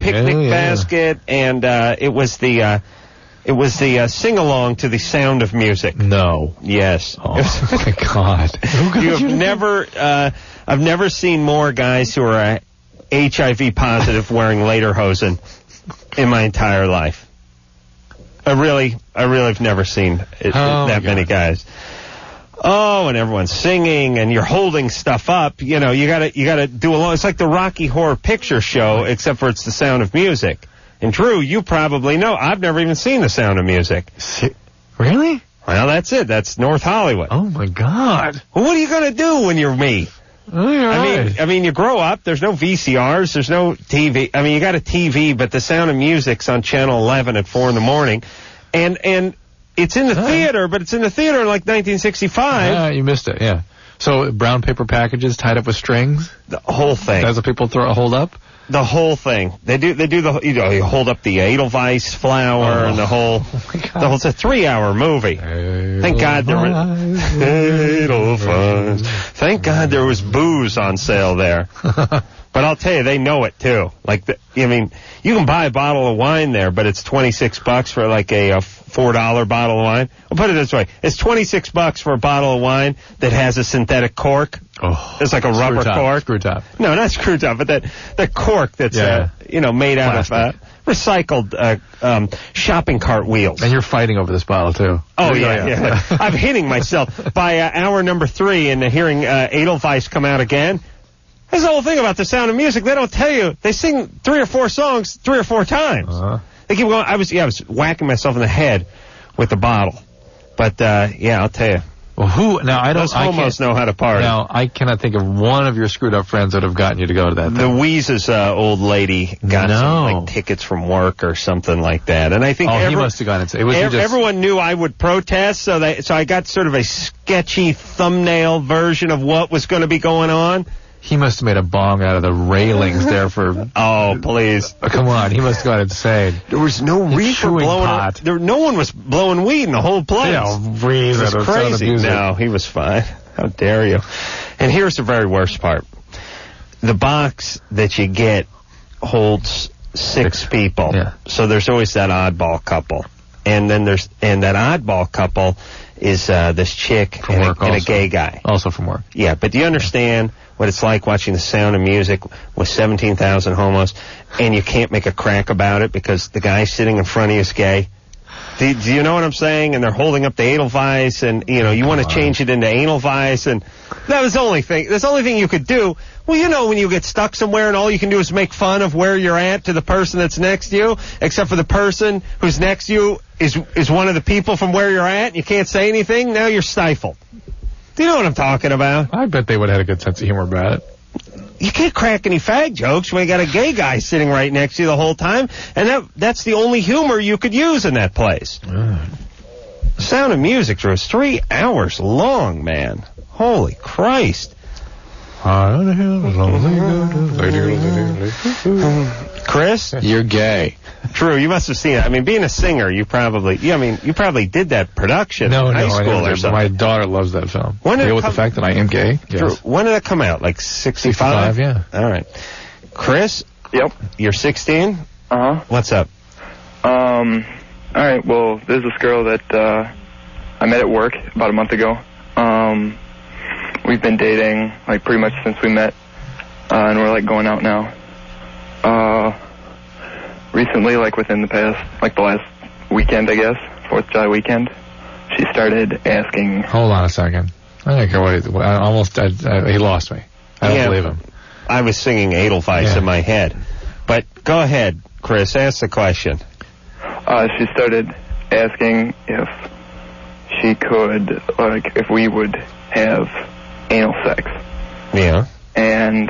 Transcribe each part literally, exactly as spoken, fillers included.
picnic yeah, yeah. basket, and uh, it was the uh, it was the uh, sing along to the Sound of Music. No. Yes. Oh my God. You have never. Uh, I've never seen more guys who are uh, H I V positive wearing lederhosen in my entire life. I really, I really have never seen it, oh that many guys. Oh, and everyone's singing, and you're holding stuff up. You know, you gotta, you gotta do a lot. It's like the Rocky Horror Picture Show, except for it's the Sound of Music. And Drew, you probably know. I've never even seen the Sound of Music. Really? Well, that's it. That's North Hollywood. Oh my God. Well, what are you gonna do when you're me? Oh, you're I right. mean, I mean, you grow up. There's no V C Rs. There's no T V. I mean, you got a T V, but the Sound of Music's on Channel eleven at four in the morning, and and it's in the Huh. theater, but it's in the theater in like nineteen sixty-five. Yeah, you missed it. Yeah. So brown paper packages tied up with strings. The whole thing. That's what people throw hold up. The whole thing. They do. They do the. You know, you hold up the Edelweiss flower Oh. and the whole. Oh my God. The whole. It's a three-hour movie. Thank God there was. Edelweiss. Thank God there was booze on sale there. But I'll tell you, they know it too. Like, the, I mean, you can buy a bottle of wine there, but it's twenty-six bucks for like a, a four dollar bottle of wine. I'll put it this way: it's twenty-six bucks for a bottle of wine that has a synthetic cork. Oh, It's like a rubber screw top, cork. Screw top. No, not screw top, but that that cork that's Yeah. uh, you know made out of uh, Plastic. recycled uh, um, shopping cart wheels. And you're fighting over this bottle too. Oh, yeah, yeah. I'm hitting myself. By uh, hour number three and hearing uh, Edelweiss come out again, that's the whole thing about the Sound of Music. They don't tell you. They sing three or four songs three or four times. Uh-huh. They keep going. I was, yeah, I was whacking myself in the head with the bottle. But, uh, yeah, I'll tell you. Well, who, now I don't, Those I homos can't, know how to party. now I cannot think of one of your screwed up friends that have gotten you to go to that The thing. Weeze's uh, old lady got No. some like tickets from work or something like that, and I think Oh, he every- must have gone and say, it was ev- just, everyone knew I would protest, so they so I got sort of a sketchy thumbnail version of what was going to be going on. he must have made a bong out of the railings there for, Oh, please! oh, come on, he must have gone insane. There was no He's reefer chewing blowing. pot. There, no one was blowing weed in the whole place. Yeah, breathe It was out of Sound of crazy. Music. No, he was fine. How dare you? And here's the very worst part. The box that you get holds six, Six. people. Yeah. So there's always that oddball couple. And then there's, and that oddball couple is uh, this chick From and, a, work and a also. gay guy. Also from work. Yeah, but do you understand what it's like watching The Sound of Music with seventeen thousand homos, and you can't make a crack about it because the guy sitting in front of you is gay? Do, do you know what I'm saying? And they're holding up the Edelweiss, and, you know, you want to change it into Analweiss, and that was the only thing. That's the only thing you could do. Well, you know when you get stuck somewhere and all you can do is make fun of where you're at to the person that's next to you, except for the person who's next to you is is one of the people from where you're at, and you can't say anything, now you're stifled. Do you know what I'm talking about? I bet they would have had a good sense of humor about it. You can't crack any fag jokes when you got a gay guy sitting right next to you the whole time, and that that's the only humor you could use in that place. Mm. Sound of Music was three hours long, man. Holy Christ. Chris? You're gay. True, you must have seen it. I mean, being a singer, you probably, yeah, I mean, you probably did that production No, in no, high I school never or did, but something. my daughter loves that film. When did it Deal with come- the fact that I am gay. Drew, Yes. when did it come out? Like sixty-five? sixty-five, yeah. All right. Chris, Yep. you're sixteen? Uh-huh. What's up? Um, all right, well, there's this girl that uh, I met at work about a month ago. Um, we've been dating, like, pretty much since we met, uh, and we're, like, going out now. Uh, recently, like, within the past, like, the last weekend, I guess, fourth of July weekend, she started asking... Hold on a second. I don't care what he, I almost, I, I, he lost me. I don't Yeah. believe him. I was singing Edelweiss Yeah. in my head. But go ahead, Chris, ask the question. Uh, she started asking if she could, like, if we would have anal sex. Yeah. And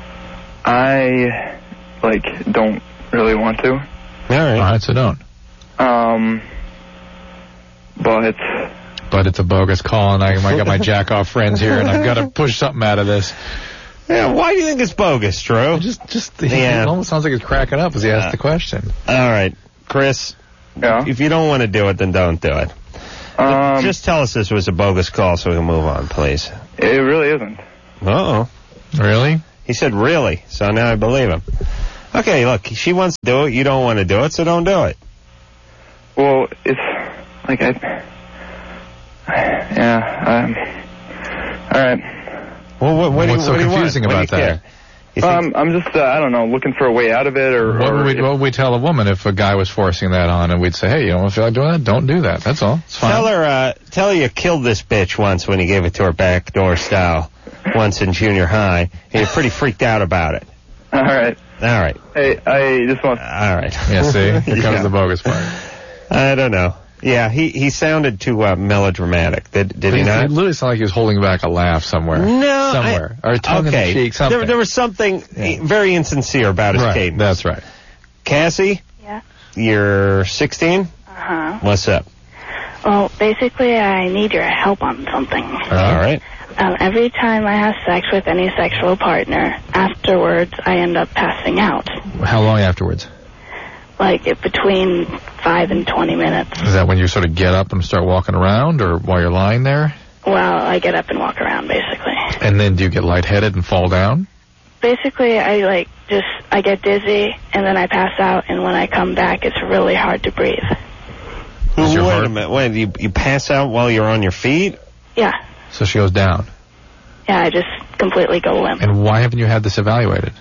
I, like, don't really want to. All right. All right, so don't. Um, but, But it's a bogus call, and I, I got my jack-off friends here, and I've got to push something out of this. Yeah, why do you think it's bogus, Drew? Just, just, he, Yeah. it almost sounds like he's cracking up as he asks Yeah. the question. All right, Chris, yeah. if you don't want to do it, then don't do it. Um, Just tell us this was a bogus call so we can move on, please. it really isn't. Uh-oh. Really? He said really, so now I believe him. Okay, look, she wants to do it. You don't want to do it, so don't do it. Well, it's like I. Yeah. Um. All right. Well, what, what What's do you, so what do you confusing want? about What do you that? care? You think- Um, I'm just, uh, I don't know, looking for a way out of it, or. What or would, we, if- what would we tell a woman if a guy was forcing that on, and we'd say, hey, you don't feel like doing that? Don't do that. That's all. It's fine. Tell her, uh, tell her you killed this bitch once when you gave it to her backdoor style, once in junior high. And you're pretty freaked out about it. All right. All right. Hey, I just want. All right. Yeah, see? Here comes Yeah. the bogus part. I don't know. Yeah, he, he sounded too uh, melodramatic. Did did he It not? literally sounded like he was holding back a laugh somewhere. No. Somewhere. I, or a tongue okay. in the cheek, something. There, there was something Yeah. very insincere about his right. cadence. That's right. Cassie, Yeah. you're sixteen? Uh-huh. What's up? Well, basically, I need your help on something. All right. Um, every time I have sex with any sexual partner, afterwards I end up passing out. How long afterwards? Like it, between five and twenty minutes. Is that when you sort of get up and start walking around, or while you're lying there? Well, I get up and walk around, basically. And then do you get lightheaded and fall down? Basically, I like just I get dizzy and then I pass out, and when I come back, it's really hard to breathe. Is your Wait heart- a minute. Wait, you, you pass out while you're on your feet? Yeah, So she goes down. yeah, I just completely go limp. And why haven't you had this evaluated?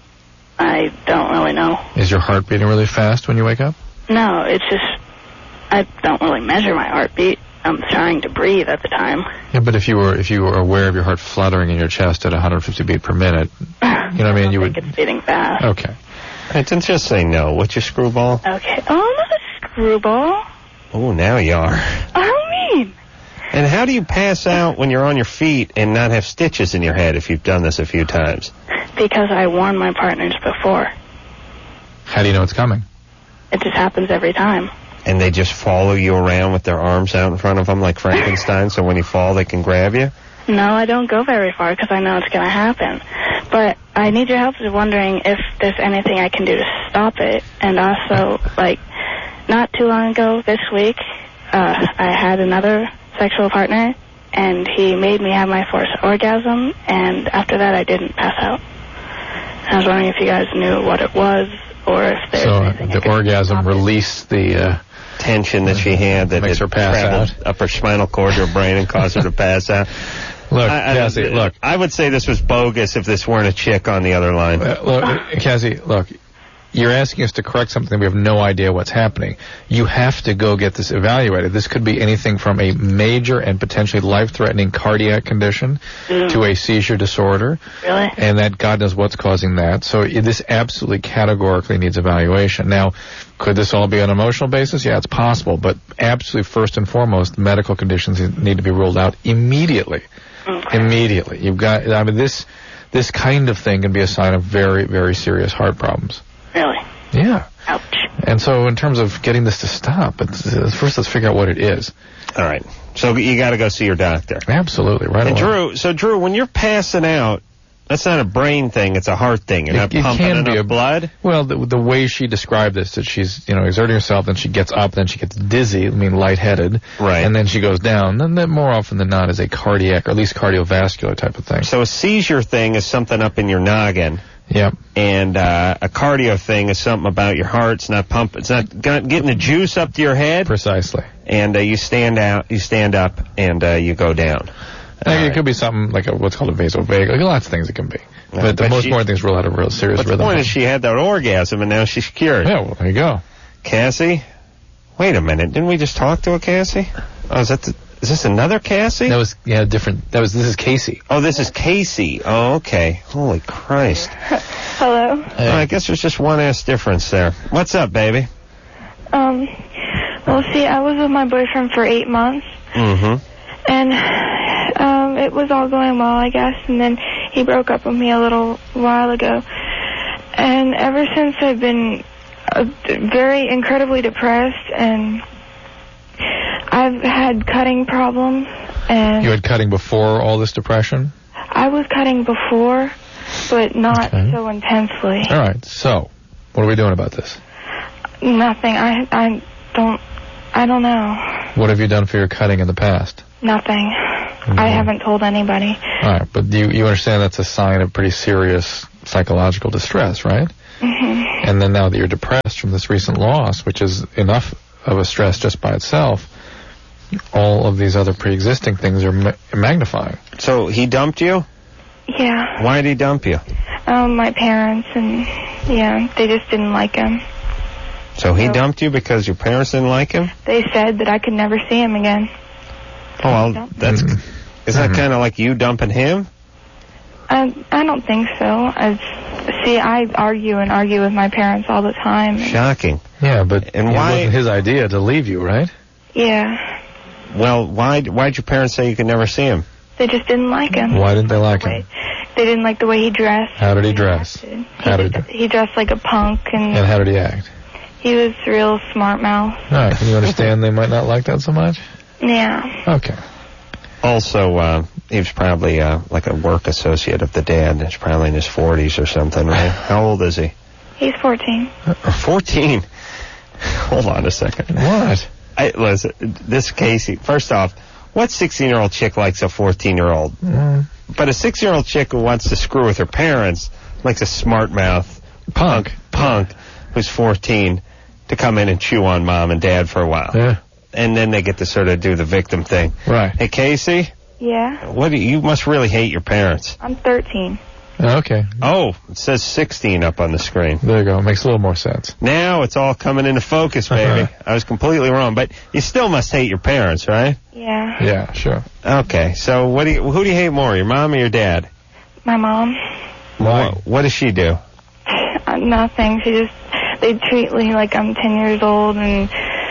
I don't really know. Is your heart beating really fast when you wake up? No, it's just I don't really measure my heartbeat. I'm trying to breathe at the time. Yeah, but if you were if you were aware of your heart fluttering in your chest at one hundred fifty beats per minute, you know what I mean? I You think would. it's beating fast. Okay. Hey, didn't just say no. What's your screwball? Okay. Oh, I'm not a screwball. Oh, now you are. How mean? And how do you pass out when you're on your feet and not have stitches in your head if you've done this a few times? Because I warned my partners before. How do you know it's coming? It just happens every time. And they just follow you around with their arms out in front of them like Frankenstein, so when you fall, they can grab you? No, I don't go very far because I know it's going to happen. But I need your help with wondering if there's anything I can do to stop it. And also, like, not too long ago this week, uh, I had another sexual partner, and he made me have my first orgasm, and after that I didn't pass out. I was wondering if you guys knew what it was, or if there's So uh, anything I the could do to orgasm stop it. released the. Uh, Tension that she had that Makes had her pass traveled out. up her spinal cord to her brain and caused her to pass out. look, I, I, Cassie, look. I would say this was bogus if this weren't a chick on the other line. Uh, look, Cassie, look. You're asking us to correct something. We have no idea what's happening. You have to go get this evaluated. This could be anything from a major and potentially life-threatening cardiac condition Mm. to a seizure disorder. Really? And that God knows what's causing that. So i- this absolutely categorically needs evaluation. Now, could this all be on an emotional basis? Yeah, it's possible. But absolutely, first and foremost, medical conditions need to be ruled out immediately. Okay. Immediately. You've got, I mean, this, this kind of thing can be a sign of very, very serious heart problems. Really? Yeah. Ouch. And so in terms of getting this to stop, it's, uh, first let's figure out what it is. All right. So you got to go see your doctor. Absolutely, right And away. Drew, so Drew, when you're passing out, that's not a brain thing, it's a heart thing. You're It- not it pumping can be enough a- blood. Well, the, the way she described this, that she's, you know, exerting herself, then she gets up, then she gets dizzy, I mean lightheaded, Right. and then she goes down, then that more often than not is a cardiac or at least cardiovascular type of thing. So a seizure thing is something up in your noggin. Yep. And uh, a cardio thing is something about your heart. It's not pumping. It's not got- getting the juice up to your head. Precisely. And uh, you stand out. You stand up, and uh, you go down. Uh, All it right. could be something like a, what's called a vasovagal. Like lots of things it can be. Yeah, but the but most she- important thing is rule out a real serious But the rhythm. point is, she had that orgasm, and now she's cured. Yeah, well, there you go. Cassie, wait a minute. Didn't we just talk to a Cassie? Oh, is that the, is this another Cassie? That was, yeah, different. That was, this is Casey. Oh, this is Casey. Oh, okay. Holy Christ. Hello. Oh, I guess there's just one ass difference there. What's up, baby? Um, well, see, I was with my boyfriend for eight months, Mm-hmm. and um, it was all going well, I guess, and then he broke up with me a little while ago. And ever since I've been uh, very incredibly depressed, and I've had cutting problems, and You had cutting before all this depression? I was cutting before, but not Okay. so intensely. All right, so what are we doing about this? Nothing. I, I don't, I don't know. What have you done for your cutting in the past? Nothing. I haven't told anybody. All right, but you you understand that's a sign of pretty serious psychological distress, right? Mm-hmm. And then now that you're depressed from this recent loss, which is enough of a stress just by itself, all of these other pre-existing things are ma- magnifying. So he dumped you? Yeah. Why did he dump you? Um, my parents, and, yeah, they just didn't like him. So he So- dumped you because your parents didn't like him? They said that I could never see him again. Oh, well, that's... Mhm. Is that Mhm. kind of like you dumping him? I, I don't think so. I, see, I argue and argue with my parents all the time. Shocking. Yeah, but And it why- wasn't his idea to leave you, right? Yeah. Well, why why'd your parents say you could never see him? They just didn't like him. Why didn't they like The him? way- They didn't like the way he dressed. How did he dress? He, How did- just- he dressed like a punk, and, And how did he act? he was real smart mouth. All right, can you understand they might not like that so much? Yeah. Okay. Also, uh, he was probably uh, like a work associate of the dad. He's probably in his forties or something, right? How old is he? He's fourteen. fourteen. Hold on a second. What? I, listen, this Casey, first off, what sixteen-year-old chick likes a fourteen-year-old? Mm. But a six-year-old chick who wants to screw with her parents likes a smart mouth Punk. punk who's fourteen to come in and chew on mom and dad for a while. Yeah. And then they get to sort of do the victim thing. Right. Hey, Casey, Yeah. what do you, you must really hate your parents. I'm thirteen. Okay. Oh, it says sixteen up on the screen. There you go. Makes a little more sense. Now it's all coming into focus, baby. I was completely wrong, but you still must hate your parents, right? Yeah. Yeah, sure. Okay, so what do you, who do you hate more, your mom or your dad? My mom. Why? What, what does she do? Uh, nothing. She just, they treat me like I'm ten years old, and,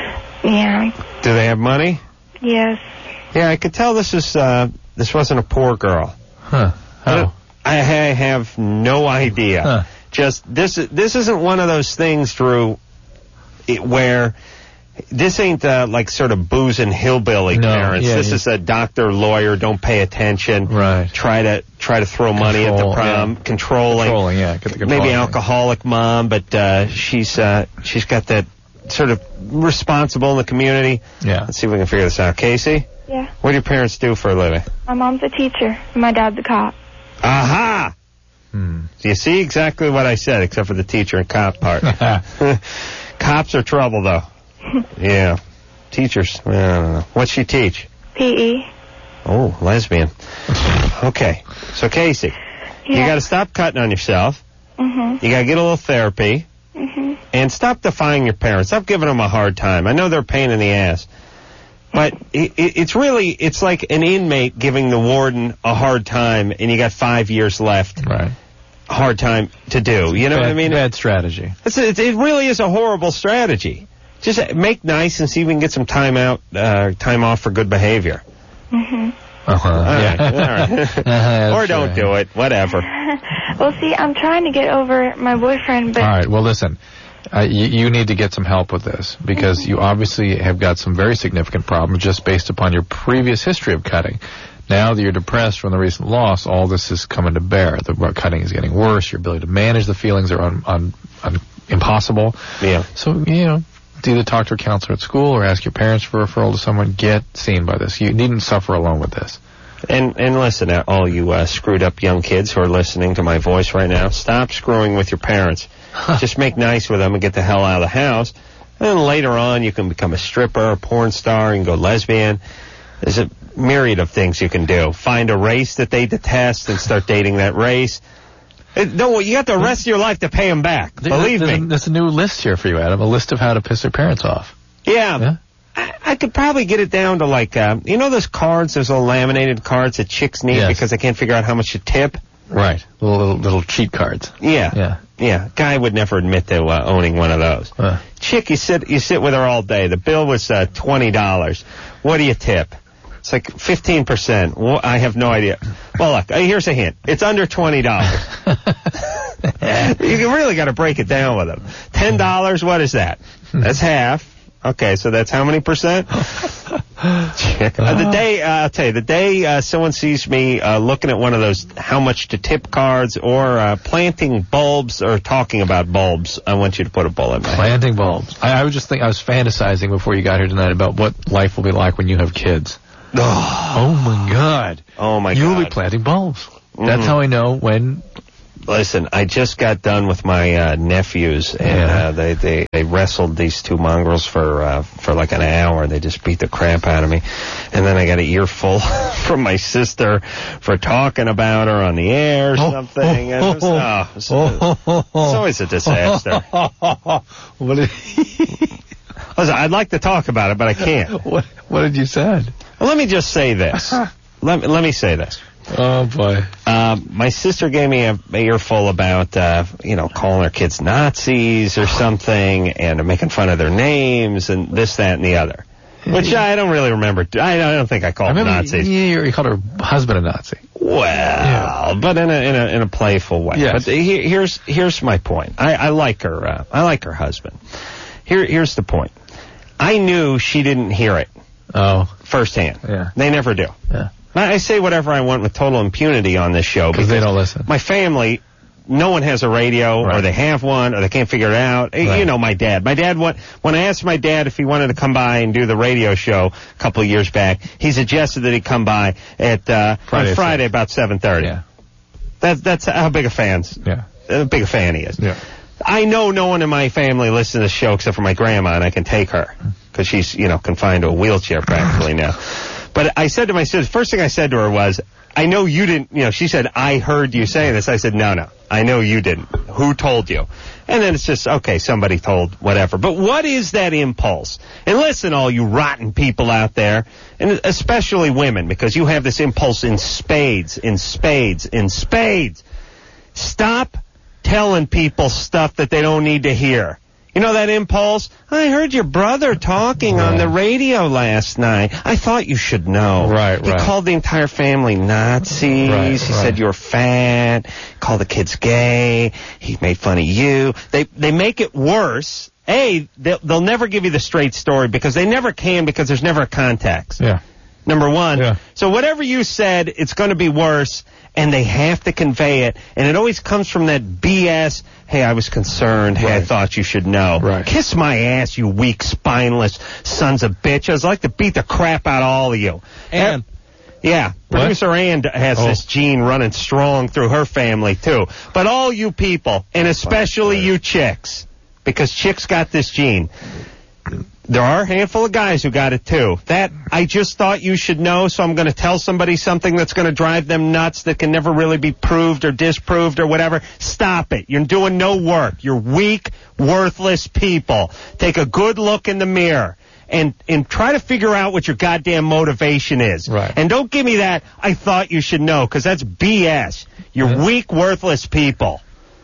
yeah. Do they have money? Yes. Yeah, I could tell this is uh, this wasn't a poor girl. Huh. How? I, I have no idea. Huh. Just this this isn't one of those things, Drew, it, where this ain't uh, like sort of boozing hillbilly No, parents. yeah, this yeah. is a doctor, lawyer, don't pay attention. Right. Try to try to throw money at the Control, prom, yeah. controlling. Controlling, yeah. Get the controlling Maybe thing. alcoholic mom, but uh, she's uh, she's got that sort of responsible in the community. Yeah. Let's see if we can figure this out. Casey, Yeah. what do your parents do for a living? My mom's a teacher, and my dad's a cop. Aha! Hmm. Do you see exactly what I said, except for the teacher and cop part? Cops are trouble, though. Yeah. Teachers, I don't know. What's she teach? P E. Oh, lesbian. Okay. So, Casey, you Yeah. got to stop cutting on yourself. Mm-hmm. You got to get a little therapy. Mm-hmm. And stop defying your parents. Stop giving them a hard time. I know they're a pain in the ass. But it, it, it's really, it's like an inmate giving the warden a hard time, and you got five years left. Right. Hard time to do. You know bad, what I mean? Bad strategy. It's, it, it really is a horrible strategy. Just make nice and see if we can get some time out, uh, time off for good behavior. Mm-hmm. Uh-huh. All right, Yeah. all right. Uh-huh, Or don't right. do it. Whatever. Well, see, I'm trying to get over my boyfriend, but All right. Well, listen. Uh, you, you need to get some help with this because you obviously have got some very significant problems just based upon your previous history of cutting. Now that you're depressed from the recent loss, all this is coming to bear. The cutting is getting worse. Your ability to manage the feelings are un, un, un, impossible. Yeah. So, you know, either talk to a counselor at school or ask your parents for a referral to someone. Get seen by this. You needn't suffer alone with this. And and listen, uh, all you uh, screwed up young kids who are listening to my voice right now, stop screwing with your parents. Just make nice with them and get the hell out of the house. And then later on, you can become a stripper, a porn star, and go lesbian. There's a myriad of things you can do. Find a race that they detest and start dating that race. It, no, you got the rest of your life to pay them back. Believe there's me. A, there's a new list here for you, Adam. A list of how to piss your parents off. Yeah. Yeah? I, I could probably get it down to like, uh, you know those cards, those little laminated cards that chicks need Yes. because they can't figure out how much to tip? Right. Little, little, little cheat cards. Yeah. Yeah. Yeah. Guy would never admit to uh, owning one of those. Uh. Chick, you sit you sit with her all day. The bill was uh, twenty dollars. What do you tip? It's like fifteen percent. Well, I have no idea. Well, look, uh, here's a hint. It's under twenty dollars. You really got to break it down with them. ten dollars, what is that? That's half. Okay, so that's how many percent? Chick. Uh, the day, uh, I'll tell you, the day uh, someone sees me uh, looking at one of those how much to tip cards or uh, planting bulbs or talking about bulbs, I want you to put a bullet in my head. Planting bulbs. I, I was just think I was fantasizing before you got here tonight about what life will be like when you have kids. Oh, Oh my God! oh my You'll God. be planting bulbs. Mhm. That's how I know when Listen, I just got done with my uh, nephews, and Yeah. uh, they, they they wrestled these two mongrels for uh, for like an hour. They just beat the crap out of me, and then I got an earful from my sister for talking about her on the air or something. And it was, oh, it was, it's always a disaster. What did Listen, I'd like to talk about it, but I can't. what, what did you say? Well, let me just say this. let me let me say this. Oh, boy. Um, my sister gave me a, a earful about, uh, you know, calling her kids Nazis or something, and making fun of their names, and this, that, and the other. Which I don't really remember. I don't, I don't think I called I them remember Nazis. You, you called her husband a Nazi. Well, Yeah. but in a, in a in a playful way. Yes. But he, here's here's my point. I, I like her. Uh, I like her husband. Here here's the point. I knew she didn't hear it Oh. firsthand. Yeah. They never do. Yeah. I I say whatever I want with total impunity on this show Because they don't listen. my family, no one has a radio, or Right. they have one, or they can't figure it out. Right. You know my dad. My dad, wa- when I asked my dad if he wanted to come by and do the radio show a couple of years back, he suggested that he come by at uh, Friday on at Friday about seven thirty. Yeah. That, that's how big a fan's, Yeah. how big a fan he is. Yeah. I know no one in my family listens to the show except for my grandma, and I can take her because she's, you know, confined to a wheelchair practically now. But I said to my sister, first thing I said to her was, I know you didn't, you know, she said, I heard you say this. I said, no, no, I know you didn't. Who told you? And then it's just, okay, somebody told, whatever. But what is that impulse? And listen, all you rotten people out there, and especially women, because you have this impulse in spades, in spades, in spades. Stop telling people stuff that they don't need to hear. You know that impulse? I heard your brother talking on the radio last night. I thought you should know. Right, He right. called the entire family Nazis. Right, he right. said you're fat. Called the kids gay. He made fun of you. They they make it worse. A, they'll, they'll never give you the straight story because they never can because there's never a context. Yeah. Number one. Yeah. So whatever you said, it's going to be worse, and they have to convey it. And it always comes from that B S, hey, I was concerned. Hey, I Right. thought you should know. Right. Kiss my ass, you weak, spineless sons of bitches. I'd like to beat the crap out of all of you. Ann. Yeah. What? Producer Ann has Oh. this gene running strong through her family, too. But all you people, and especially you chicks, because chicks got this gene. There are a handful of guys who got it too. That, I just thought you should know, so I'm going to tell somebody something that's going to drive them nuts that can never really be proved or disproved or whatever. Stop it. You're doing no work. You're weak, worthless people. Take a good look in the mirror and, and try to figure out what your goddamn motivation is. Right. And don't give me that, I thought you should know, because that's B S. You're Yeah. weak, worthless people.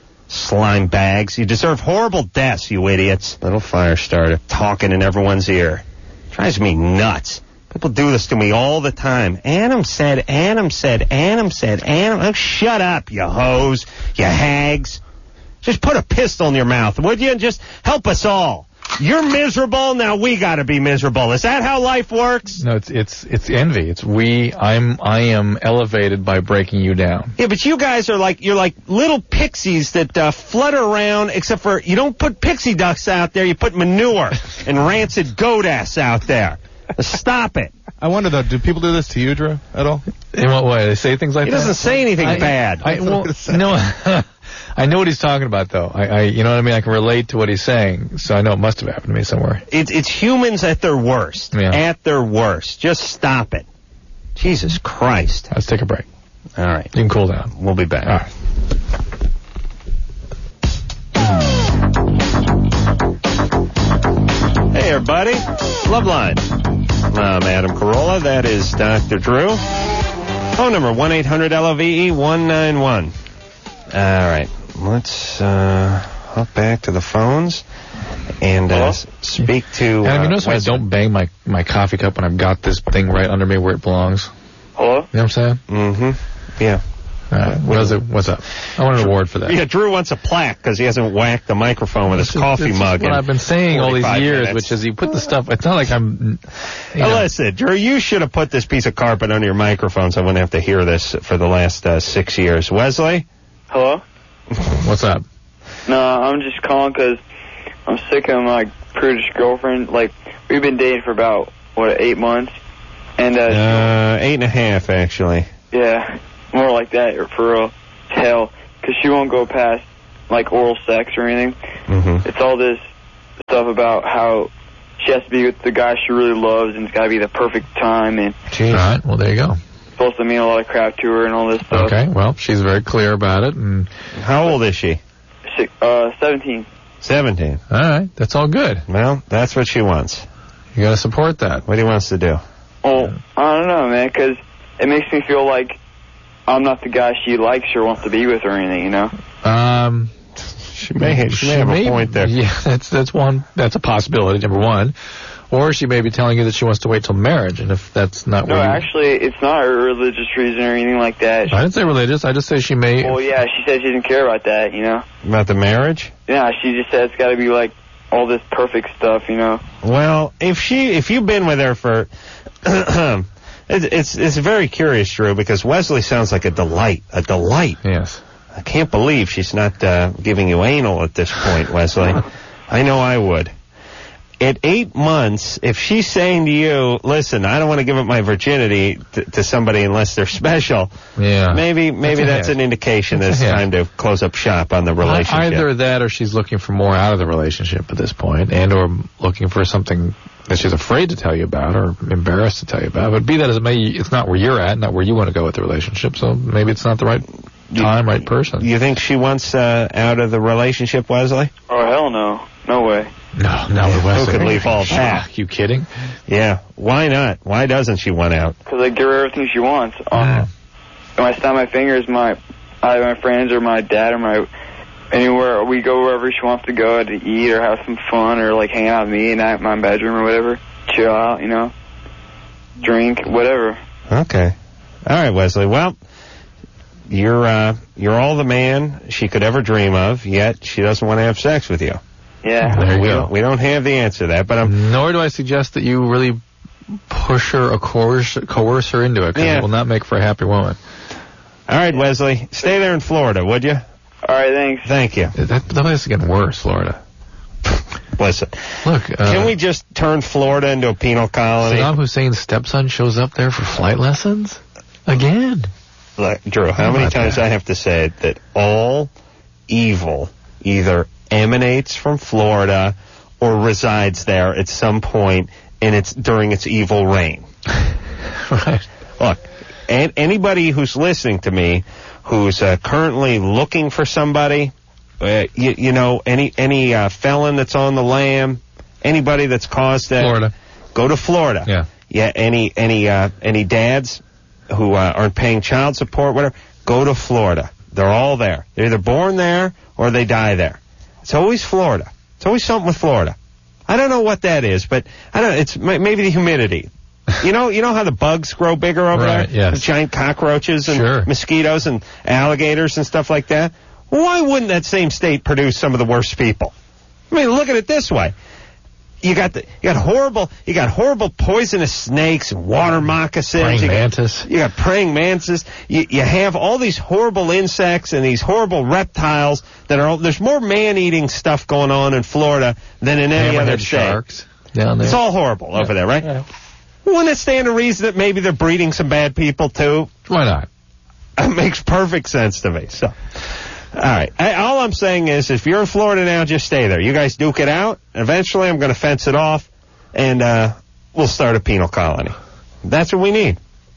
Slime bags. You deserve horrible deaths, you idiots. Little fire starter talking in everyone's ear. Drives me nuts. People do this to me all the time. Adam said, Adam said, Adam said, Adam. Oh, shut up, you hoes, you hags. Just put a pistol in your mouth, would you? And just help us all. You're miserable, now we gotta be miserable. Is that how life works? No, it's it's it's envy. It's we. I'm I am elevated by breaking you down. Yeah, but you guys are like, you're like little pixies that uh, flutter around, except for you don't put pixie ducks out there, you put manure and rancid goat ass out there. Stop it. I wonder though, do people do this to you, Drew, at all? In what way? They say things like He that. doesn't say anything I- bad. I, That's what I'm well, gonna say. no, I know what he's talking about though. I, I, you know what I mean. I can relate to what he's saying, so I know it must have happened to me somewhere. It's it's humans at their worst. Yeah. At their worst. Just stop it. Jesus Christ. Let's take a break. All right. You can cool down. We'll be back. All right. Hey, everybody. Love Line. I'm Adam Carolla. That is Doctor Drew. Phone number one eight hundred L O V E one nine one. All right. Let's uh, hop back to the phones and uh, Hello? s- speak to... Adam, uh, you notice why I Wesley. don't bang my, my coffee cup when I've got this thing right under me where it belongs? Hello? You know what I'm saying? Mm-hmm. Yeah. All right. What is it? What's up? I want an award for that. Yeah, Drew wants a plaque because he hasn't whacked the microphone with his This is- coffee this is mug. what in I've been saying all these forty-five years, minutes. which is you put the stuff. It's not like I'm. You Now, know, listen, Drew, you should have put this piece of carpet under your microphone so I wouldn't have to hear this for the last uh, six years. Wesley? Hello? what's up? No, I'm just calling because I'm sick of my prudish girlfriend. Like, we've been dating for about, what, eight months? And, uh, Uh, eight and a half, actually. yeah, more like that, or for real. Hell, because she won't go past like oral sex or anything. Mm-hmm. It's all this stuff about how she has to be with the guy she really loves, and it's got to be the perfect time, and All right, well, there you go. it's supposed to mean a lot of crap to her and all this stuff. Okay, well, she's very clear about it, and How old is she? Six, uh, seventeen. seventeen. all right, that's all good. Well, that's what she wants. You got to support that. What do you want us to do? Well, I don't know, man, because it makes me feel like I'm not the guy she likes or wants to be with or anything, you know? Um, She may, she may have a point there. Yeah, that's that's one. That's a possibility. Number one, or she may be telling you that she wants to wait till marriage, and if that's not No, what you, actually, it's not a religious reason or anything like that. I didn't say religious. I just say she may. Well, yeah, she said she didn't care about that, you know? About the marriage? Yeah, she just said it's got to be like all this perfect stuff, you know? Well, if she, if you've been with her for, it, it's it's very curious, Drew, because Wesley sounds like a delight, a delight. Yes. I can't believe she's not uh, giving you anal at this point, Wesley. I know I would. At eight months, if she's saying to you, listen, I don't want to give up my virginity to, to somebody unless they're special, Yeah. maybe maybe That's that's, a an indication that That's it's a hint. time to close up shop on the relationship. Either that, or she's looking for more out of the relationship at this point, and or looking for something that she's afraid to tell you about or embarrassed to tell you about. But be that as it may, it's not where you're at, not where you want to go with the relationship. So maybe it's not the right time, right person. You think she wants uh, out of the relationship, Wesley? Oh, hell no. No way. No, no, with Wesley. Who could leave all that? Are you kidding? Yeah. Why not? Why doesn't she want out? Because I give her everything she wants. Um, when I snap my fingers, my either my friends or my dad or my anywhere, we go wherever she wants to go to eat or have some fun or like hang out with me in my bedroom or whatever. Chill out, you know. Drink, whatever. Okay. All right, Wesley. Well, you're uh, you're all the man she could ever dream of, yet she doesn't want to have sex with you. Yeah. There you we go. Don't, we don't have the answer to that, but I'm... Nor do I suggest that you really push her or coerce, coerce her into it, because Yeah. it will not make for a happy woman. All right, Wesley. Stay there in Florida, would you? All right, thanks. Thank you. That, that place is getting worse, Florida. Listen, Look, uh, can we just turn Florida into a penal colony? Saddam Hussein's stepson shows up there for flight lessons? Again. Look, Drew, how How many about times that? I have to say it, that all evil either emanates from Florida or resides there at some point, and it's during its evil reign. Right. Look, and anybody who's listening to me who's uh, currently looking for somebody, uh, you, you know, any any uh, felon that's on the lam, anybody that's caused that, Florida. go to Florida. Yeah. Yeah. Any any uh, any dads who uh, aren't paying child support, whatever, go to Florida. They're all there. They're either born there or they die there. It's always Florida. It's always something with Florida. I don't know what that is, but I don't know. It's m- maybe the humidity. You know, you know how the bugs grow bigger over Right, there? yes. The giant cockroaches and Sure. mosquitoes and alligators and stuff like that. Why wouldn't that same state produce some of the worst people? I mean, look at it this way. You got the, you got horrible, you got horrible poisonous snakes and water moccasins. Praying you got, mantis. You got praying mantises. You, you have all these horrible insects and these horrible reptiles that are, there's more man-eating stuff going on in Florida than in any other Hammerhead state. sharks down there. It's all horrible over there, right? Yeah. Wouldn't it stand to reason that maybe they're breeding some bad people too? Why not? It makes perfect sense to me. So, all right. I, all I'm saying is, if you're in Florida now, just stay there. You guys duke it out. Eventually, I'm going to fence it off, and uh, we'll start a penal colony. That's what we need.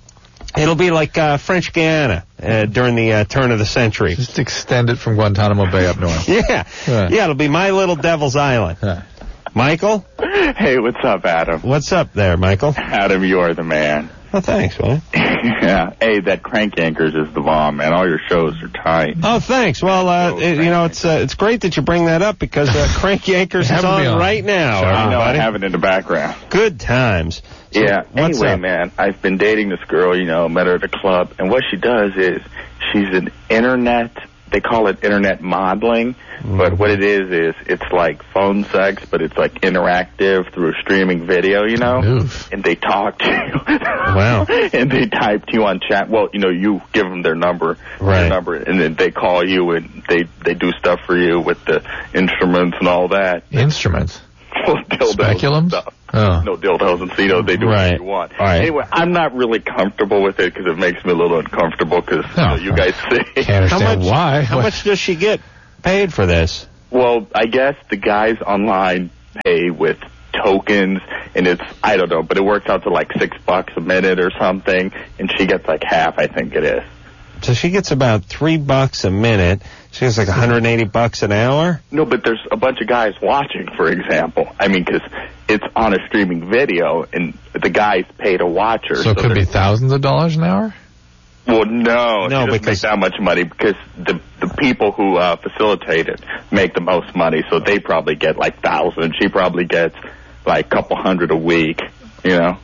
It'll be like uh, French Guiana uh, during the uh, turn of the century. Just extend it from Guantanamo Bay up north. Yeah. Right. Yeah, it'll be my little Devil's Island. Huh. Michael? Hey, what's up, Adam? What's up there, Michael? Adam, you're the man. Oh, thanks, man. Yeah. Hey, that Crank Yankers is the bomb, man. All your shows are tight. Oh, thanks. Well, uh, it, you know, it's uh, it's great that you bring that up because uh, Crank Yankers is Have on, me on. right now, I know I everybody. have it in the background. Good times. So, Yeah. what's Anyway, up? man, I've been dating this girl, you know, met her at a club, and what she does is she's an internet, they call it internet modeling, Mm-hmm. but what it is is it's like phone sex, but it's like interactive through streaming video, you know? Oof. And they talk to you. Wow. And they type to you on chat. Well, you know, you give them their number, Right. their number, and then they call you and they they do stuff for you with the instruments and all that. Instruments. Dildos and Speculums? stuff. Oh. No dildos and C Ds. They do Right. what you want. All right. Anyway, I'm not really comfortable with it because it makes me a little uncomfortable because you, know, Oh. you guys say. Can't How understand much? why. How much does she get paid for this? Well, I guess the guys online pay with tokens, and it's, I don't know, but it works out to like six bucks a minute or something, and she gets like half, I think it is. So she gets about three bucks a minute. She gets like one hundred eighty bucks an hour. No, but there's a bunch of guys watching, for example. I mean, because it's on a streaming video, and the guys pay to watch her. So it could be they're- thousands of dollars an hour? Well, No, no, she doesn't because- make that much money because the the people who uh, facilitate it make the most money, so they probably get like thousands. She probably gets like a couple hundred a week, you know?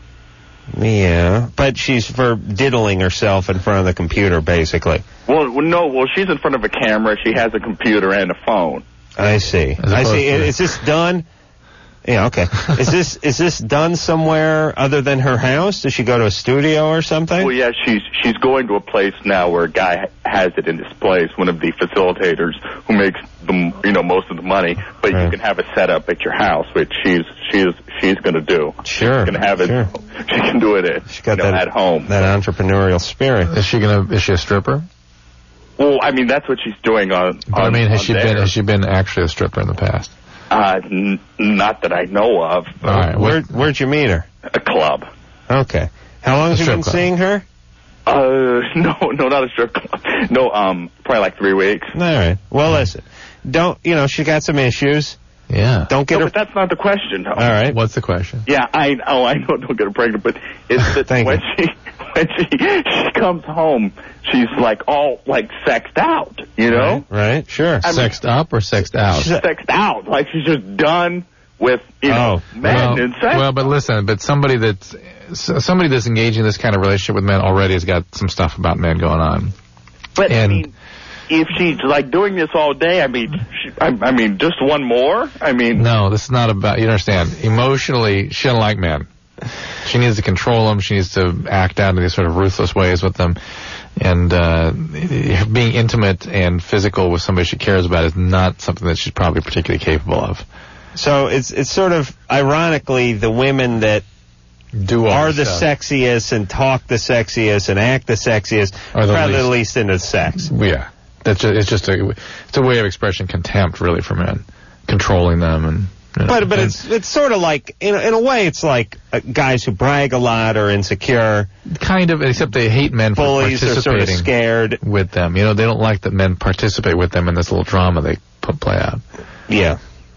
Yeah, but she's for diddling herself in front of the computer, basically. Well, well, no, well, she's in front of a camera. She has a computer and a phone. I see. As I opposed see. to- Is this done? Yeah, okay. Is this is this done somewhere other than her house? Does she go to a studio or something? Well, yeah, she's she's going to a place now where a guy has it in his place, one of the facilitators who makes the you know most of the money. But Right. you can have it set up at your house, which she's she's she's going to do. Sure. She's going to have it. Sure. She can do it at She got you know, that at home. that entrepreneurial spirit. Is she gonna? Is she a stripper? Well, I mean that's what she's doing on. But I on- mean, has on she there. been? Has she been actually a stripper in the past? Uh, n- not that I know of. All right. Where What, where'd you meet her? A club. Okay. How long A have you strip been club. seeing her? Uh, no, no, not a strip club. No, um, probably like three weeks. All right. Well, listen. Don't you know she got some issues? yeah. Don't get No, her. but that's not the question. All right. What's the question? Yeah, I oh I know don't get her pregnant, but it's that Thank when you. she when she she comes home, she's like all like sexed out, you know? Right. Right. Sure. I mean- Sexed up or sexed out? She's sexed out, like she's just done with you know Oh, men well, and sex. well, but listen, but somebody that's s- somebody that's engaging in this kind of relationship with men already has got some stuff about men going on. but I and- mean, if she's like doing this all day, I mean, she, I, I mean, just one more. I mean, No, this is not about. You understand? Emotionally, she doesn't like men. She needs to control them. She needs to act out in these sort of ruthless ways with them. And uh, being intimate and physical with somebody she cares about is not something that she's probably particularly capable of. So it's it's sort of ironically the women that Do all are this the stuff. sexiest and talk the sexiest and act the sexiest Are the probably least- the least into sex. Yeah, that's just, it's just a it's a way of expressing contempt, really, for men, controlling them and. You know, But but and- it's it's sort of like in a, in a way it's like uh, guys who brag a lot or insecure, kind of, except they hate men for bullies are sort of participating scared. with them. You know, they don't like that men participate with them in this little drama they put play out. Yeah,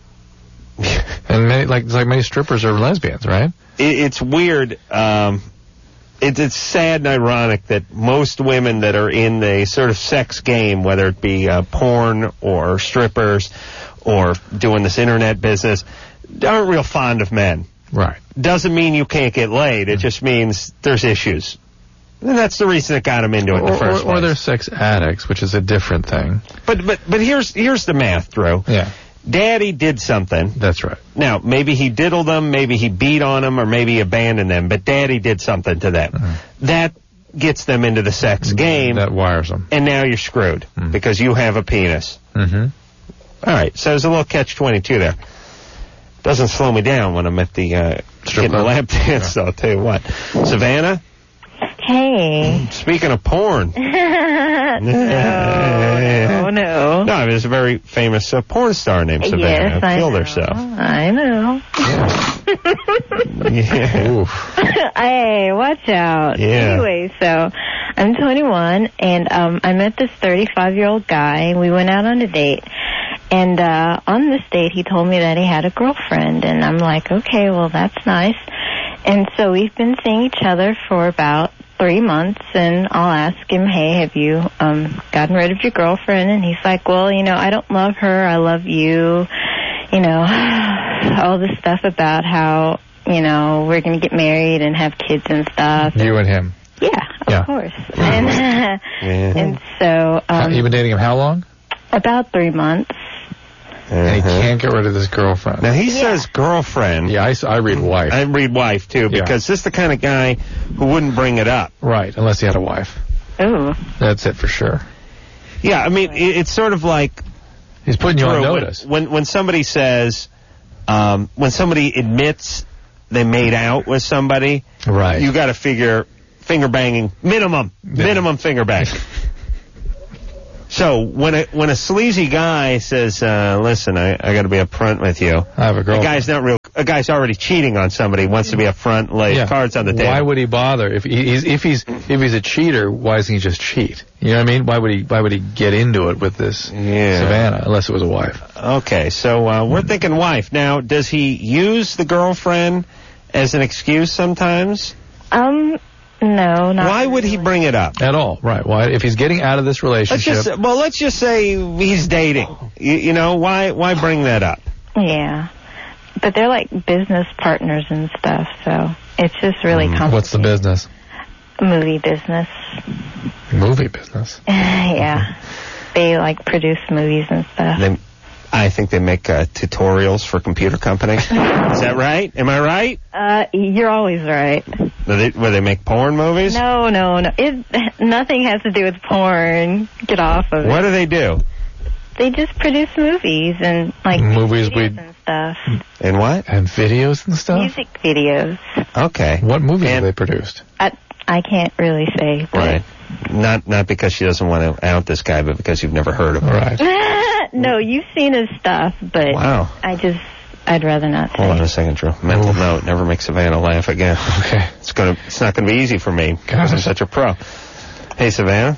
And many, like it's like many strippers are lesbians, right? it, it's weird. Um, it's it's sad and ironic that most women that are in the sort of sex game, whether it be uh, porn or strippers or doing this internet business, aren't real fond of men. Right. Doesn't mean you can't get laid. It just means there's issues. And that's the reason it got them into it in the Or, first or, or place. they're sex addicts, which is a different thing. But but but here's here's the math, Drew. Yeah, Daddy did something. that's right. Now, maybe he diddled them, maybe he beat on them, or maybe he abandoned them, but Daddy did something to them. That gets them into the sex game, That wires them. and now you're screwed Mm. because you have a penis. Mm-hmm. All right, so there's a little catch twenty-two there. Doesn't slow me down when I'm at the uh, Strip getting the club? lap dance, I'll tell you what. Savannah, Hey. speaking of porn. no, no, no. No, there's a very famous uh, porn star named Savannah. Yes, I killed know. herself. I know. Yeah. Oof. Hey, watch out. Yeah. Anyway, so I'm twenty-one, and um, I met this thirty-five-year-old guy, and we went out on a date. And uh, on this date, he told me that he had a girlfriend, and I'm like, okay, well, that's nice. And so we've been seeing each other for about three months, and I'll ask him, hey, have you um, gotten rid of your girlfriend? And he's like, well, you know, I don't love her, I love you. You know, all this stuff about how, you know, we're going to get married and have kids and stuff. You and him. Yeah, of Yeah. course. And, Yeah. and so How- um, You've been dating him how long? about three months. And he Uh-huh. can't get rid of this girlfriend. Now, he Yeah. says girlfriend. Yeah, I, s- I read wife. I read wife, too, Yeah. because this is the kind of guy who wouldn't bring it up. Right, unless he had a wife. Ooh. That's it for sure. Yeah, I mean, it, it's sort of like He's putting you on Drew, when- notice. When, when somebody says, um, when somebody admits they made out with somebody, right? You got to figure finger banging minimum, yeah. minimum finger bang. So when a when a sleazy guy says, uh, "Listen, I, I got to be upfront with you," I have a girl. A guy's not real. A guy's already cheating on somebody. Wants to be upfront, lay yeah. cards on the table. Why would he bother? If he's if he's if he's a cheater, why doesn't he just cheat? You know what I mean? Why would he Why would he get into it with this yeah. Savannah unless it was a wife? Okay, so uh, we're thinking wife. Now, does he use the girlfriend as an excuse sometimes? Um. No, not Why would really. he bring it up? At all, right. Why? If he's getting out of this relationship... Let's just, well, let's just say he's dating. You, you know, why why bring that up? Yeah. But they're like business partners and stuff, so it's just really mm, complicated. What's the business? Movie business. Movie business? Yeah. They, like, produce movies and stuff. They, I think they make uh, tutorials for computer companies. Is that right? Am I right? Uh, you're always right. Where they, where they make porn movies? No, no, no. It nothing has to do with porn. Get off of it. What do they do? They just produce movies and like movies we and stuff. And what? And videos and stuff. Music videos. Okay. What movies and, have they produced? I I can't really say. But Right. Not not because she doesn't want to out this guy, but because you've never heard of him. Right. No, you've seen his stuff, but wow. I just. I'd rather not say. Hold on a second, Drew. Mental Oof. note: never make Savannah laugh again. Okay. It's gonna. It's not gonna be easy for me because I'm such a pro. Hey, Savannah.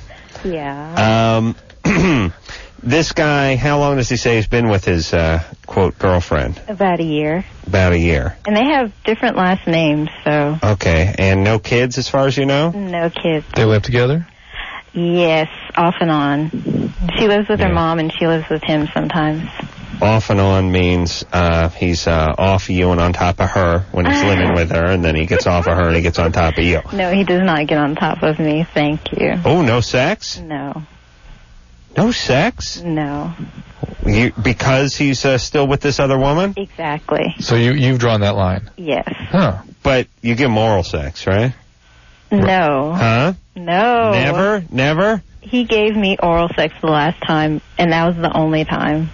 Yeah. Um, this guy. How long does he say he's been with his uh, quote girlfriend? About a year. About a year. And they have different last names, so. Okay, and no kids, as far as you know. No kids. They live together. Yes, off and on. She lives with yeah. her mom, and she lives with him sometimes. Off and on means uh, he's uh, off you and on top of her when he's living with her, and then he gets off of her and he gets on top of you. No, he does not get on top of me. Thank you. Oh, no sex? No. No sex? No. You, because he's uh, still with this other woman? Exactly. So you you've drawn that line. Yes. Huh. But you give him oral sex, right? No. Huh? No. Never? Never? He gave me oral sex the last time, and that was the only time.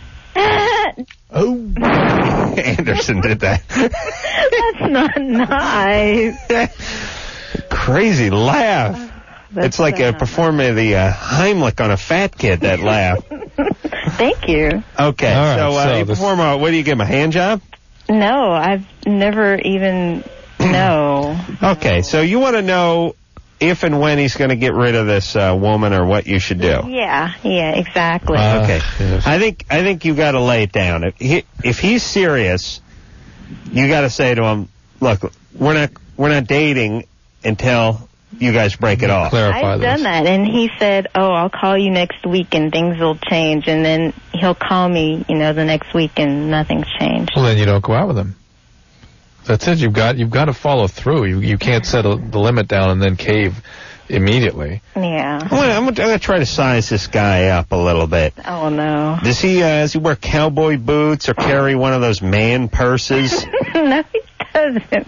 Oh. Anderson did that. That's not nice. Crazy laugh. That's it's like so uh, performing the uh, Heimlich on a fat kid, that laugh. Thank you. Okay, right, so, uh, so you this... perform, uh, what do you give him, a hand job? No, I've never even, no. Okay, so you want to know if and when he's going to get rid of this uh, woman or what you should do. Yeah, yeah, exactly. Uh, okay, yes. I think I think you got to lay it down. If he, if he's serious, you got to say to him, "Look, we're not we're not dating until you guys break it off." Clarify I've this. done that, and he said, "Oh, I'll call you next week, and things will change." And then he'll call me, you know, the next week, and nothing's changed. Well, then you don't go out with him. That's it. You've got you've got to follow through. You you can't set a, the limit down and then cave immediately. Yeah. I'm gonna, I'm gonna try to size this guy up a little bit. Oh no. Does he uh, does he wear cowboy boots or carry one of those man purses? No, he doesn't.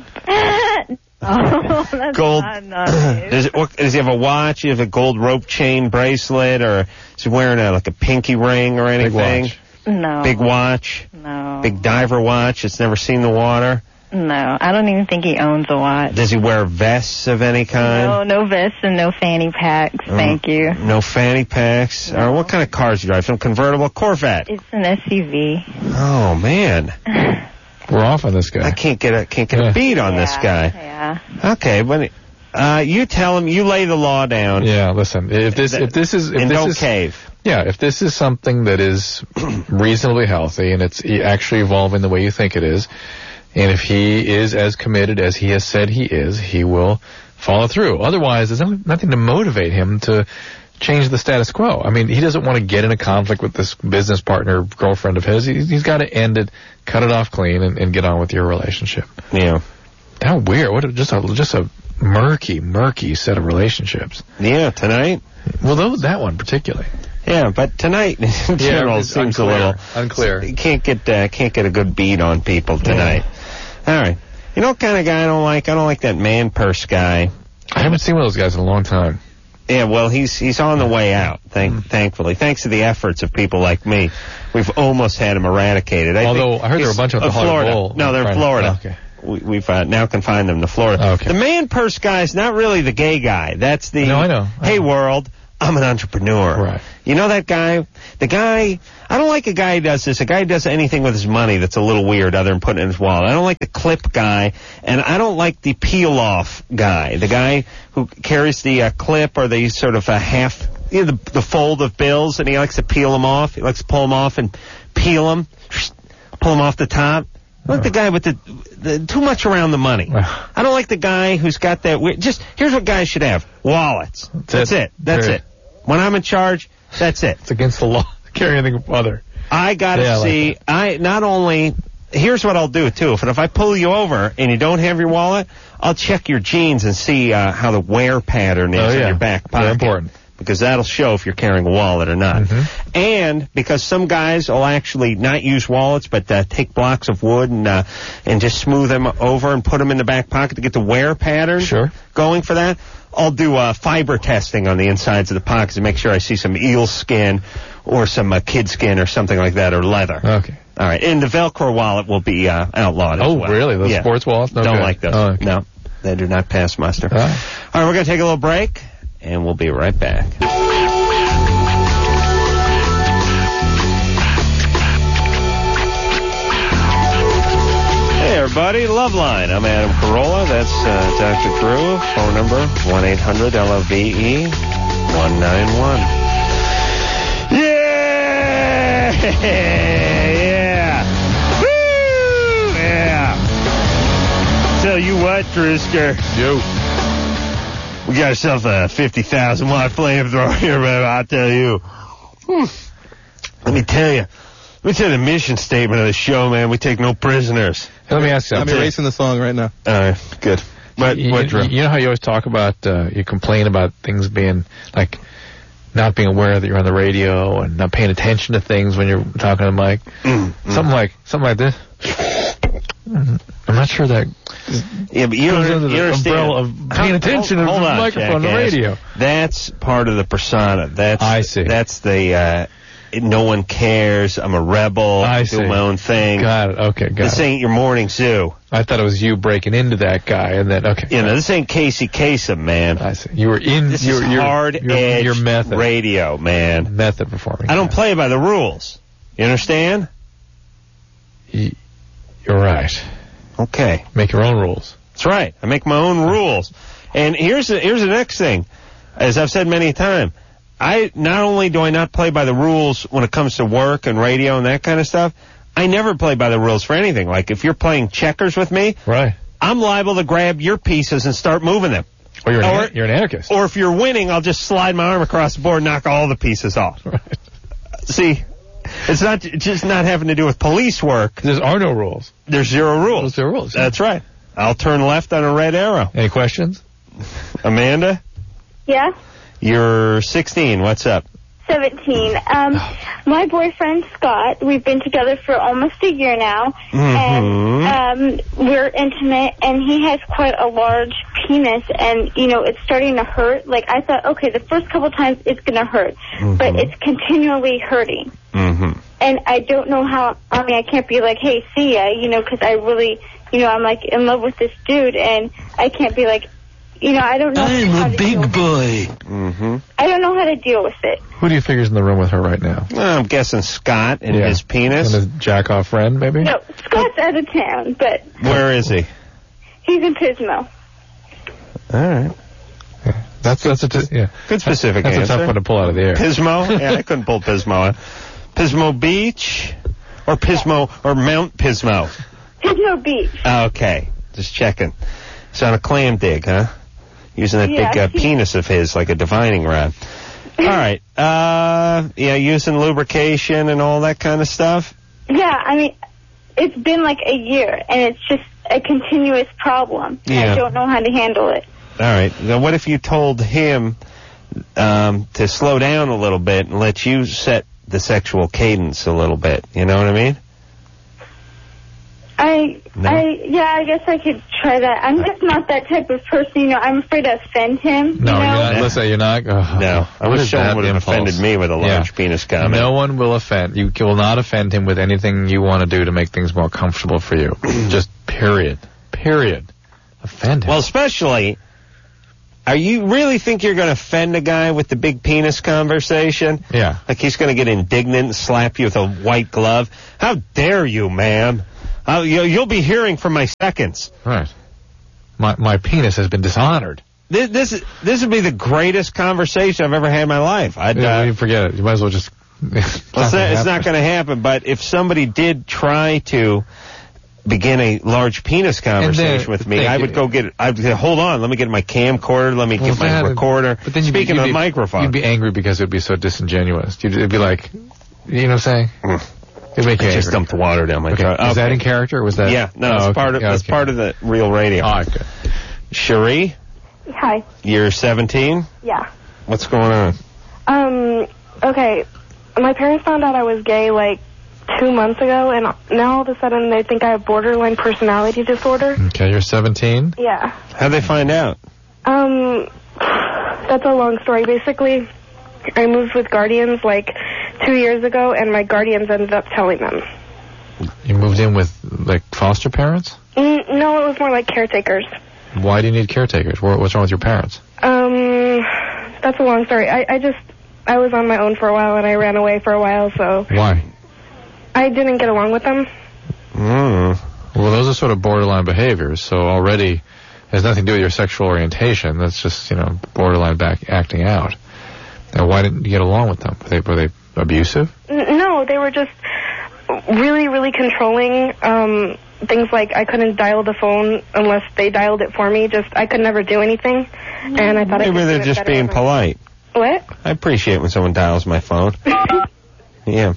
Oh, that's gold. not nice. Does, it, what, does he have a watch? Does he have a gold rope chain bracelet, or is he wearing a, like a pinky ring or anything? Big watch. No. Big watch. No. Big diver watch. It's never seen the water. No, I don't even think he owns a watch. Does he wear vests of any kind? No, no vests and no fanny packs. Mm, Thank you. No fanny packs. No. Or what kind of cars do you drive? Some convertible Corvette. It's an S U V. Oh man, We're off on this guy. I can't get a can't get Yeah. a beat on yeah, this guy. Yeah. Okay, but uh, you tell him, you lay the law down. Yeah, listen. If this if this is if and this don't is, cave. Yeah, if this is something that is reasonably healthy and it's actually evolving the way you think it is, and if he is as committed as he has said he is, he will follow through. Otherwise, there's nothing to motivate him to change the status quo. I mean, he doesn't want to get in a conflict with this business partner, girlfriend of his. He's, he's got to end it, cut it off clean, and, and get on with your relationship. Yeah. How weird. What a, just a just a murky, murky set of relationships. Yeah, tonight. Well, those, that one particularly. Yeah, but tonight in general it's seems unclear. a little Unclear. You can't get uh, can't get a good beat on people tonight. All right. You know what kind of guy I don't like? I don't like that man purse guy. I haven't seen one of those guys in a long time. Yeah, well, he's he's on the way out, thank, mm. thankfully. Thanks to the efforts of people like me, we've almost had him eradicated. I Although, I heard there were a bunch of uh, the Florida. Bowl. No, they're in Florida. Oh, okay. We, we've uh, now confined them to Florida. Okay. The man purse guy is not really the gay guy. That's the, no, I know. I hey, know. world, I'm an entrepreneur. Right. You know that guy? The guy, I don't like a guy who does this. A guy who does anything with his money that's a little weird other than putting it in his wallet. I don't like the clip guy, and I don't like the peel-off guy. The guy who carries the uh, clip or the sort of a half, you know, the, the fold of bills, and he likes to peel them off. He likes to pull them off and peel them, pull them off the top. I like the guy with the, the too much around the money. I don't like the guy who's got that weird, just, here's what guys should have. Wallets. That's, that's it. it. That's Period. it. When I'm in charge, that's it. It's against the law. Carry anything further. I gotta yeah, see, like I, not only, here's what I'll do too. If, if I pull you over and you don't have your wallet, I'll check your jeans and see, uh, how the wear pattern is oh, yeah. in your back pocket. Very important. Because that'll show if you're carrying a wallet or not. Mm-hmm. And because some guys will actually not use wallets, but uh, take blocks of wood and uh, and just smooth them over and put them in the back pocket to get the wear pattern sure. going for that. I'll do uh, fiber testing on the insides of the pockets and make sure I see some eel skin or some uh, kid skin or something like that, or leather. Okay. All right. And the Velcro wallet will be uh, outlawed as oh, well. Oh, really? Those yeah. sports wallets? No Don't good. like those. Oh, okay. No. They do not pass muster. All right. All right, we're going to take a little break, and we'll be right back. Hey, everybody. Loveline. I'm Adam Carolla. That's uh, Doctor Drew. Phone number one eight hundred L O V E one nine one. Yeah! Yeah! Woo! Yeah! Tell you what, Drewster. Yo. We got ourselves a fifty thousand watt flamethrower here, man. I'll tell you. Hmm. Let me tell you. Let me tell you the mission statement of the show, man. We take no prisoners. Hey, let me ask you I'm something. erasing the song right now. All right, good. What, you, what, you, you know how you always talk about, uh, you complain about things being, like, not being aware that you're on the radio and not paying attention to things when you're talking to Mike? Mm, something mm. like, something like this. I'm not sure that yeah, but you goes under, under the you umbrella of paying hold, attention hold, hold to the on, microphone on the radio. That's part of the persona. That's I see. That's the, uh, no one cares. I'm a rebel. I do see. my own thing. Got it. Okay, got this it. This ain't your morning zoo. I thought it was you breaking into that guy, and then okay. You know, this ain't Casey Kasem, man. I see. You were in. This your, is your, hard your, edge your method. radio, man. Method performing. I don't play by the rules. You understand? You're right. Okay. Make your own rules. That's right. I make my own rules. And here's the, here's the next thing. As I've said many times, I not only do I not play by the rules when it comes to work and radio and that kind of stuff, I never play by the rules for anything. Like if you're playing checkers with me, right, I'm liable to grab your pieces and start moving them. Or you're an, or, an- you're an anarchist. Or if you're winning, I'll just slide my arm across the board and knock all the pieces off. Right. See, it's not just not having to do with police work. There are no rules. There's zero rules. There's zero rules. Yeah. That's right. I'll turn left on a red arrow. Any questions? Amanda? Yeah? You're sixteen. What's up? seventeen. Um, my boyfriend, Scott, we've been together for almost a year now, mm-hmm. and um, we're intimate, and he has quite a large penis, and, you know, it's starting to hurt. Like, I thought, okay, the first couple times it's going to hurt, mm-hmm. but it's continually hurting. Mm-hmm. And I don't know how, I mean, I can't be like, hey, see ya, you know, because I really, you know, I'm, like, in love with this dude, and I can't be like, you know, I don't know I'm how a to big deal with boy. it. Mm-hmm. I don't know how to deal with it. Who do you figure's in the room with her right now? Well, I'm guessing Scott and yeah. his penis. And his jack-off friend, maybe? No, Scott's out of town, but... Where is he? He's in Pismo. All right. Yeah. That's, that's a, t- yeah. Good specific that's, that's answer. a tough one to pull out of the air. Pismo? Yeah, I couldn't pull Pismo out. Pismo Beach? Or Pismo, or Mount Pismo? Pismo Beach. Okay. Just checking. It's on a clam dig, huh? Using that yeah, big uh, penis of his like a divining rod. All right. Uh, yeah, using lubrication and all that kind of stuff? Yeah, I mean, it's been like a year, and it's just a continuous problem. Yeah. I don't know how to handle it. All right. Now, what if you told him um, to slow down a little bit and let you set the sexual cadence a little bit? You know what I mean? I, No? I, yeah, I guess I could try that. I'm just not that type of person, you know. I'm afraid to offend him. No, you know? you're not. Listen, you're not. Oh, No, I what wish is someone that would have impulse? offended me with a large Yeah. penis comment. No one will offend. You will not offend him with anything you want to do to make things more comfortable for you. Just period. Period. Offend him. Well, especially, are you really think you're going to offend a guy with the big penis conversation? Yeah. Like he's going to get indignant and slap you with a white glove? How dare you, ma'am? Uh, you, you'll be hearing from my seconds. Right. My my penis has been dishonored. This this, this would be the greatest conversation I've ever had in my life. I'd, Yeah, uh, you forget it. You might as well just. well, it's not, it's not going to happen, but if somebody did try to begin a large penis conversation then- with me, thank I would you. go get, I'd say, hold on, let me get my camcorder, let me Well, get my that- recorder. But then you'd be- Speaking you'd of be- microphone. You'd be angry because it would be so disingenuous. You'd it'd be like, you know what I'm saying? It'd make you I just angry. dumped water down my Okay. throat. Is that in character, or was that? Yeah, no, Oh, it's okay. part of Yeah, it's okay. part of the real radio. All right, good. Cherie, Hi. you're seventeen. Yeah. What's going on? Um, okay. My parents found out I was gay like two months ago, and now all of a sudden they think I have borderline personality disorder. Okay, you're seventeen. Yeah. How'd they find out? Um, that's a long story. Basically, I moved with guardians like two years ago, and my guardians ended up telling them. You moved in with like foster parents. Mm, no, it was more like caretakers. Why do you need caretakers? What- What's wrong with your parents? Um, that's a long story. I, I just, I was on my own for a while, and I ran away for a while, so Why? I didn't get along with them. Mm. Well, those are sort of borderline behaviors, so already has nothing to do with your sexual orientation. That's just, you know, borderline back acting out. Now, why didn't you get along with them? Were they, were they abusive? N- No, they were just really, really controlling. Um, things like I couldn't dial the phone unless they dialed it for me. Just I could never do anything, and I thought I Maybe could they're do it just better being on my- polite. What? I appreciate when someone dials my phone. Yeah.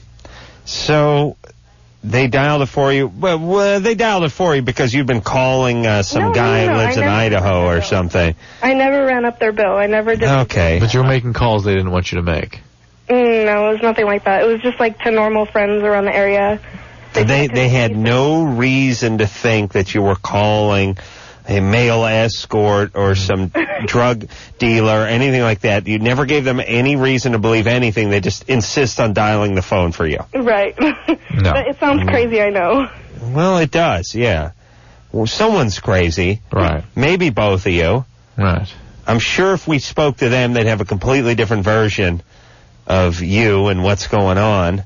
So they dialed it for you. Well, well, they dialed it for you because you've been calling uh, some No, no, guy no, who no, lives I in never- Idaho or something. I never ran up their bill. I never did. Okay. But you were making calls they didn't want you to make. Mm, no, it was nothing like that. It was just like to normal friends around the area. They they had no reason to think that you were calling a male escort or some drug dealer, anything like that. You never gave them any reason to believe anything. They just insist on dialing the phone for you. Right. No. But it sounds crazy, I know. Well, it does, yeah. Well, someone's crazy. Right. Maybe both of you. Right. I'm sure if we spoke to them, they'd have a completely different version of you and what's going on.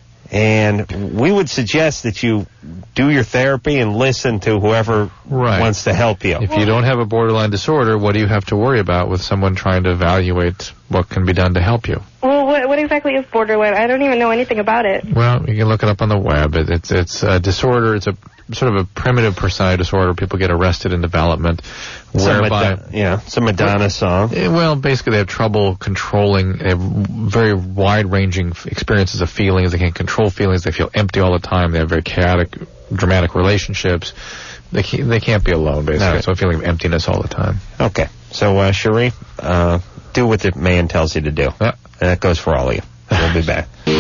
And we would suggest that you do your therapy and listen to whoever Right. wants to help you. If you don't have a borderline disorder, what do you have to worry about with someone trying to evaluate what can be done to help you? Well, what, what exactly is borderline? I don't even know anything about it. Well, you can look it up on the web. It, it's it's a disorder. It's a sort of a primitive personality disorder. People get arrested in development, Some whereby Madonna, yeah, it's a Madonna song. Eh, well, basically they have trouble controlling. They have very wide-ranging f- experiences of feelings. They can't control feelings. They feel empty all the time. They have very chaotic, dramatic relationships. They can't, they can't be alone, basically. Right. So a feeling of emptiness all the time. Okay, so uh, Cherie, uh, do what the man tells you to do. Yeah. And that goes for all of you. We'll be back.